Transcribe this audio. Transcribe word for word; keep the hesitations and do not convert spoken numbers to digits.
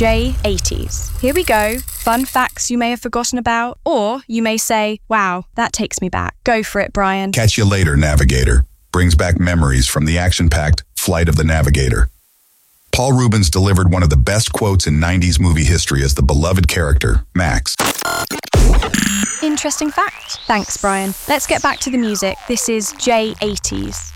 J eighties. Here we go. Fun facts you may have forgotten about, or you may say, wow, that takes me back. Go for it, Brian. Catch You Later, Navigator brings back memories from the action-packed Flight of the Navigator. Paul Reubens delivered one of the best quotes in nineties movie history as the beloved character, Max. Interesting fact. Thanks, Brian. Let's get back to the music. This is J eighties.